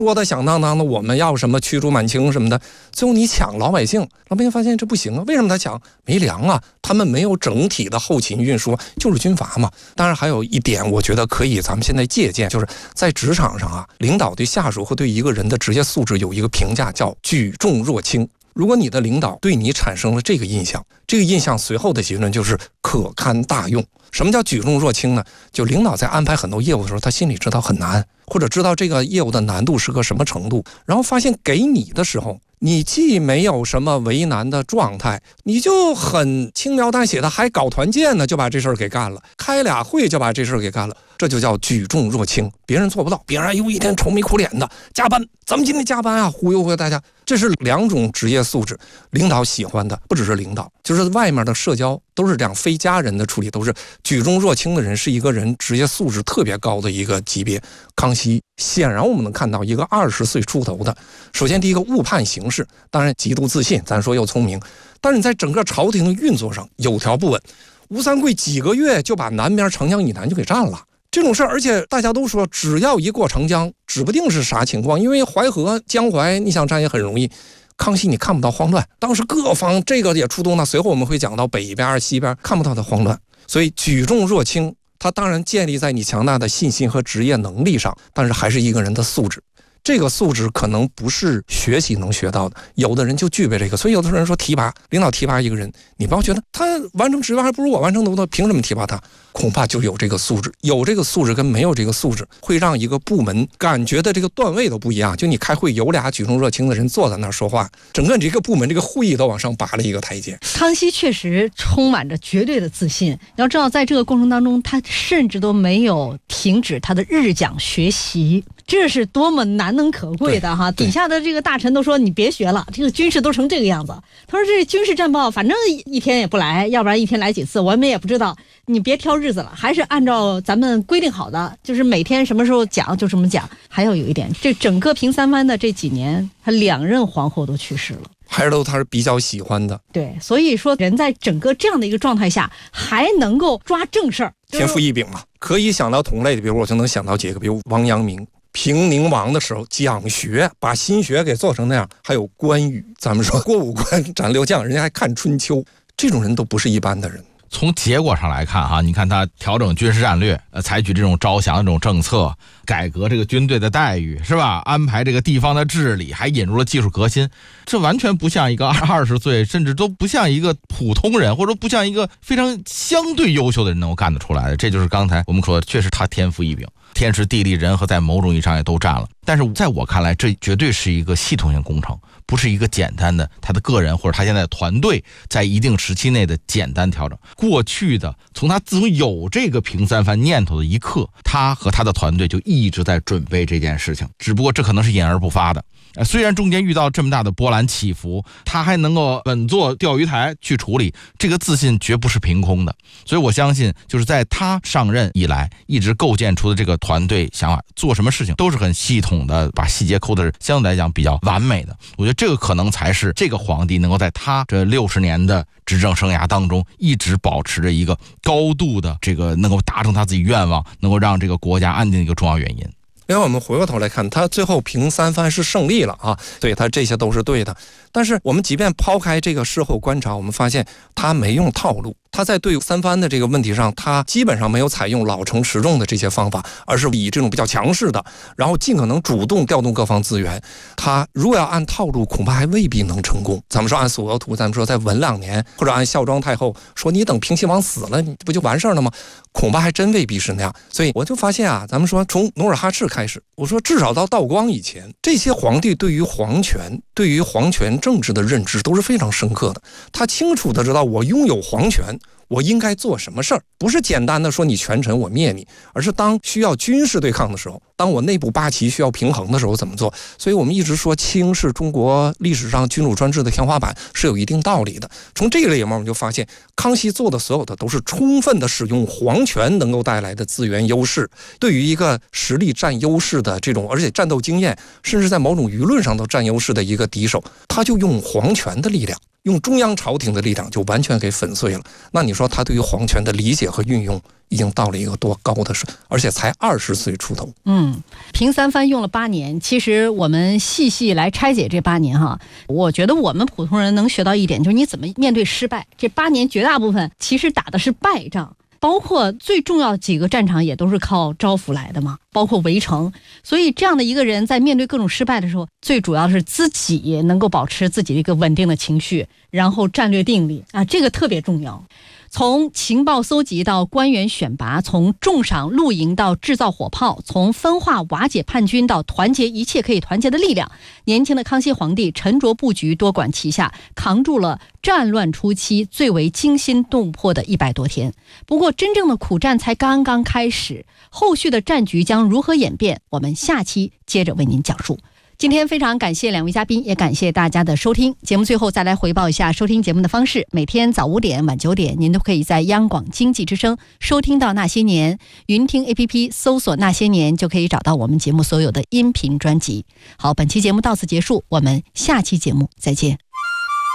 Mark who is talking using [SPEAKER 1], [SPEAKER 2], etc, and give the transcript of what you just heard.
[SPEAKER 1] 说的响当当的，我们要什么驱逐满清什么的，最后你抢老百姓，老百姓发现这不行啊，为什么他抢？没粮啊，他们没有整体的后勤运输，就是军阀嘛。当然还有一点，我觉得可以咱们现在借鉴，就是在职场上啊，领导对下属和对一个人的职业素质有一个评价，叫举重若轻。如果你的领导对你产生了这个印象，这个印象随后的结论就是可堪大用。什么叫举重若轻呢？就领导在安排很多业务的时候，他心里知道很难，或者知道这个业务的难度是个什么程度，然后发现给你的时候，你既没有什么为难的状态，你就很轻描淡写的还搞团建呢，就把这事儿给干了，开俩会就把这事儿给干了，这就叫举重若轻。别人做不到，别人又一天愁眉苦脸的加班，咱们今天加班啊，忽悠大家。这是两种职业素质，领导喜欢的不只是领导，就是外面的社交都是这样，非家人的处理都是举重若轻的人，是一个人职业素质特别高的一个级别。康熙显然我们能看到一个20岁出头的，首先第一个误判形势，当然极度自信，咱说又聪明，但是你在整个朝廷的运作上有条不紊。吴三桂几个月就把南边长江以南就给占了。这种事儿，而且大家都说，只要一过长江，指不定是啥情况，因为淮河、江淮，你想占也很容易。康熙你看不到慌乱，当时各方这个也出动了，随后我们会讲到北边、西边看不到的慌乱，所以举重若轻，它当然建立在你强大的信心和职业能力上，但是还是一个人的素质。这个素质可能不是学习能学到的，有的人就具备这个。所以有的人说提拔，领导提拔一个人，你不要觉得他完成职位还不如我完成多，凭什么提拔他？恐怕就有这个素质，有这个素质跟没有这个素质，会让一个部门感觉的这个段位都不一样。就你开会有俩举重若轻的人坐在那儿说话，整个你这个部门这个会议都往上拔了一个台阶。
[SPEAKER 2] 康熙确实充满着绝对的自信，要知道在这个过程当中，他甚至都没有停止他的日讲学习，这是多么难能可贵的哈！底下的这个大臣都说你别学了，这个军事都成这个样子。他说这军事战报反正一天也不来，要不然一天来几次，我们也不知道。你别挑日子了，还是按照咱们规定好的，就是每天什么时候讲就这么讲。还有一点，这整个平三藩的这几年，他2任皇后都去世了。
[SPEAKER 1] 还是都他是比较喜欢的，
[SPEAKER 2] 对，所以说人在整个这样的一个状态下，还能够抓正事儿，
[SPEAKER 1] 天赋异禀嘛。可以想到同类的，比如我就能想到几个，比如王阳明平宁王的时候讲学，把心学给做成那样，还有关羽，咱们说过五关斩六将，人家还看春秋，这种人都不是一般的人。
[SPEAKER 3] 从结果上来看哈，你看他调整军事战略，采取这种招降的这种政策，改革这个军队的待遇，是吧？安排这个地方的治理，还引入了技术革新，这完全不像一个20岁，甚至都不像一个普通人，或者不像一个非常相对优秀的人能够干得出来的。这就是刚才我们说的，确实他天赋异禀，天时地利人和在某种意义上也都占了。但是在我看来，这绝对是一个系统性工程，不是一个简单的他的个人或者他现在的团队在一定时期内的简单调整。过去的从他自从有这个平三藩念头的一刻，他和他的团队就一直在准备这件事情，只不过这可能是隐而不发的。虽然中间遇到这么大的波澜起伏，他还能够稳坐钓鱼台去处理，这个自信绝不是凭空的。所以我相信就是在他上任以来一直构建出的这个团队想法，做什么事情都是很系统的，把细节抠的是相对来讲比较完美的。我觉得这个可能才是这个皇帝能够在他这60年的执政生涯当中一直保持着一个高度的这个能够达成他自己愿望，能够让这个国家安定的一个重要原因。
[SPEAKER 1] 另外我们回过头来看，他最后平三藩是胜利了啊，对，他这些都是对的。但是我们即便抛开这个事后观察，我们发现他没用套路，他在对三藩的这个问题上，他基本上没有采用老成持重的这些方法，而是以这种比较强势的，然后尽可能主动调动各方资源。他如果要按套路，恐怕还未必能成功。咱们说按索额图，咱们说再稳2年，或者按孝庄太后说你等平亲王死了，你不就完事儿了吗？恐怕还真未必是那样。所以我就发现啊，咱们说从努尔哈赤开始，我说至少到道光以前，这些皇帝对于皇权政治的认知都是非常深刻的。他清楚的知道我拥有皇权，我应该做什么事儿，不是简单的说你权臣我灭你，而是当需要军事对抗的时候，当我内部八旗需要平衡的时候怎么做。所以我们一直说清是中国历史上君主专制的天花板，是有一定道理的。从这个里面我们就发现，康熙做的所有的都是充分的使用皇权能够带来的资源优势，对于一个实力占优势的这种，而且战斗经验甚至在某种舆论上都占优势的一个敌手，他就用皇权的力量用中央朝廷的力量就完全给粉碎了。那你说他对于皇权的理解和运用已经到了一个多高的水，而且才20岁出头。
[SPEAKER 2] 平三藩用了8年，其实我们细来拆解这8年哈，我觉得我们普通人能学到一点，就是你怎么面对失败。这8年绝大部分其实打的是败仗，包括最重要几个战场也都是靠招抚来的嘛，包括围城。所以这样的一个人在面对各种失败的时候，最主要是自己能够保持自己的一个稳定的情绪，然后战略定力啊，这个特别重要。从情报搜集到官员选拔，从重赏露营到制造火炮，从分化瓦解叛军到团结一切可以团结的力量，年轻的康熙皇帝沉着布局，多管齐下，扛住了战乱初期最为惊心动魄的100多天。不过真正的苦战才刚刚开始，后续的战局将如何演变，我们下期接着为您讲述。今天非常感谢2位嘉宾，也感谢大家的收听。节目最后再来回报一下收听节目的方式，每天早5点晚9点您都可以在央广经济之声收听到那些年，云听 APP 搜索那些年就可以找到我们节目所有的音频专辑。好，本期节目到此结束，我们下期节目再见。